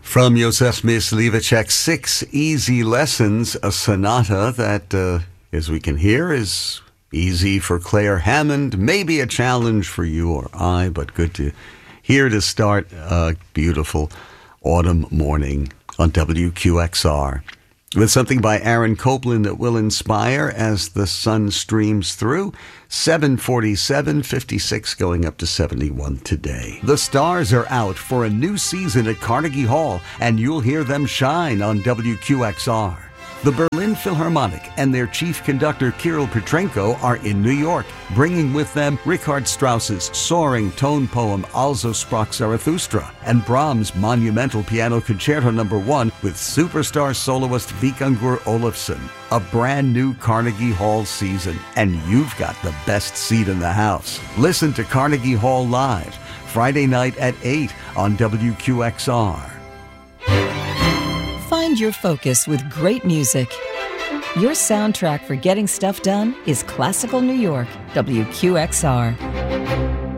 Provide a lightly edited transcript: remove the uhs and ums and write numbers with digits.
From Józef Myslivacek, 6 Easy Lessons, a sonata that, as we can hear, is easy for Claire Hammond, maybe a challenge for you or I, but good to hear to start a beautiful autumn morning on WQXR. With something by Aaron Copland that will inspire as the sun streams through. 747, 56 going up to 71 today. The stars are out for a new season at Carnegie Hall, and you'll hear them shine on WQXR. The Berlin Philharmonic and their chief conductor Kirill Petrenko are in New York, bringing with them Richard Strauss's soaring tone poem Also sprach Zarathustra and Brahms' monumental piano concerto No. 1 with superstar soloist Vikingur Olafsson. A brand new Carnegie Hall season, and you've got the best seat in the house. Listen to Carnegie Hall live, Friday night at 8 on WQXR. Find your focus with great music. Your soundtrack for getting stuff done is Classical New York, WQXR.